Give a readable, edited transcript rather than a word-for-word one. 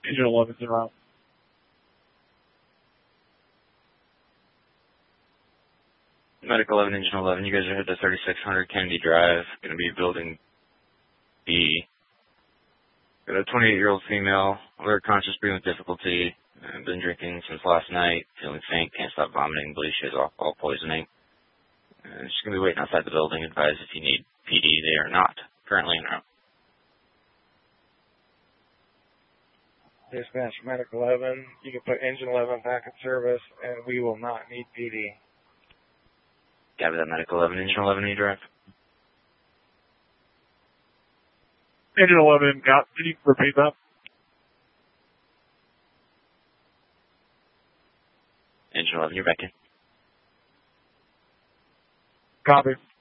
Engine 11's en route. Medic 11, Engine 11, you guys are headed to 3600 Kennedy Drive, going to be building B. Got a 28-year-old female, alert conscious, breathing with difficulty, been drinking since last night, feeling faint, can't stop vomiting, believes she has alcohol poisoning. She's going to be waiting outside the building, advise if you need PD, they are not currently en route. Dispatch Medic 11, you can put Engine 11 back in service, and we will not need PD. Copy that, Medic 11, Engine 11, you drive? Engine 11, can you repeat that? Engine 11, you're back in. Copy.